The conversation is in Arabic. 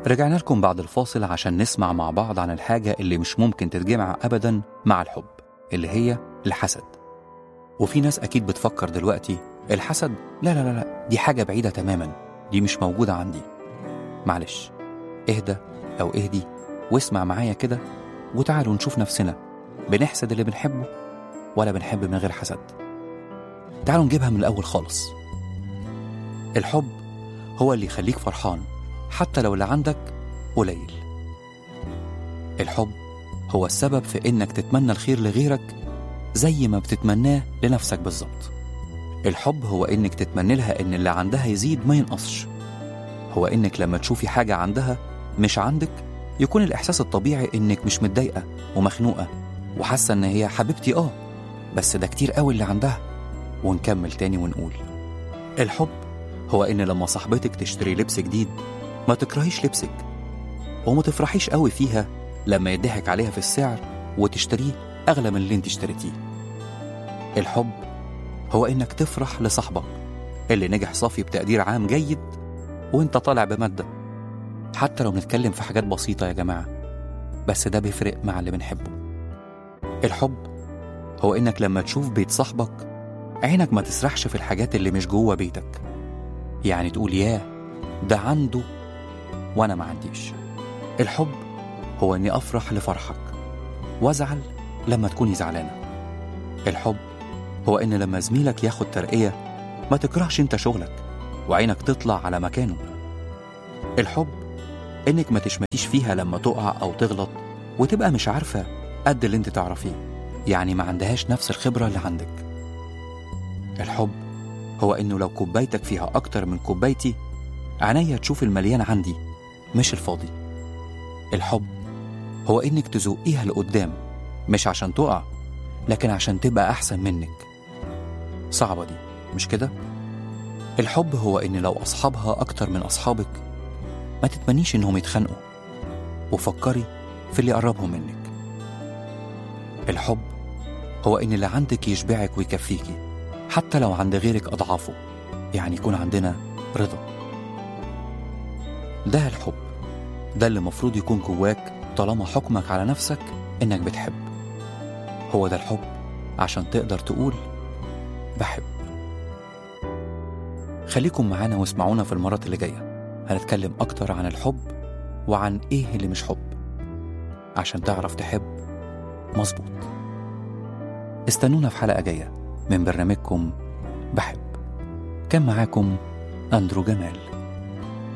رجعنا لكم بعد الفاصل عشان نسمع مع بعض عن الحاجة اللي مش ممكن تتجمع أبدا مع الحب، اللي هي الحسد. وفي ناس أكيد بتفكر دلوقتي الحسد لا لا لا لا، دي حاجة بعيدة تماما، دي مش موجودة عندي. معلش، اهدى أو اهدي واسمع معايا كده، وتعالوا نشوف نفسنا بنحسد اللي بنحبه ولا بنحب من غير حسد. تعالوا نجيبها من الأول خالص. الحب هو اللي يخليك فرحان حتى لو اللي عندك قليل. الحب هو السبب في إنك تتمنى الخير لغيرك زي ما بتتمناه لنفسك بالظبط. الحب هو إنك تتمنى لها إن اللي عندها يزيد ما ينقصش. هو إنك لما تشوفي حاجة عندها مش عندك يكون الإحساس الطبيعي إنك مش متضايقة ومخنوقة وحاسة إن هي حبيبتي بس ده كتير قوي اللي عندها. ونكمل تاني ونقول الحب هو إن لما صاحبتك تشتري لبس جديد ما تكرهيش لبسك، وما تفرحيش قوي فيها لما يضحك عليها في السعر وتشتريه أغلى من اللي انت اشتريتيه. الحب هو إنك تفرح لصاحبك اللي نجح صافي بتقدير عام جيد وانت طالع بمادة، حتى لو بنتكلم في حاجات بسيطة يا جماعة، بس ده بيفرق مع اللي بنحبه. الحب هو إنك لما تشوف بيت صاحبك عينك ما تسرحش في الحاجات اللي مش جوه بيتك، يعني تقول ياه ده عنده وأنا ما عنديش. الحب هو إني أفرح لفرحك وأزعل لما تكوني زعلانة. الحب هو إن لما زميلك ياخد ترقية ما تكرهش انت شغلك وعينك تطلع على مكانه. الحب إنك ما تشمتيش فيها لما تقع أو تغلط وتبقى مش عارفة قد اللي انت تعرفيه، يعني ما عندهاش نفس الخبرة اللي عندك. الحب هو إنه لو كوبايتك فيها أكتر من كوبايتي عينيا تشوف المليان عندي مش الفاضي. الحب هو إنك تزوقيها لقدام مش عشان تقع لكن عشان تبقى أحسن منك. صعبة دي مش كده؟ الحب هو إن لو أصحابها أكتر من أصحابك ما تتمنيش إنهم يتخانقوا وفكري في اللي قربهم منك. الحب هو إن اللي عندك يشبعك ويكفيكي حتى لو عند غيرك أضعافه، يعني يكون عندنا رضا. ده الحب، ده اللي مفروض يكون جواك طالما حكمك على نفسك إنك بتحب. هو ده الحب عشان تقدر تقول بحب. خليكم معانا واسمعونا في المرات اللي جاية، هنتكلم أكتر عن الحب وعن إيه اللي مش حب عشان تعرف تحب مظبوط. استنونا في حلقة جاية من برنامجكم بحب. كان معاكم أندرو جمال.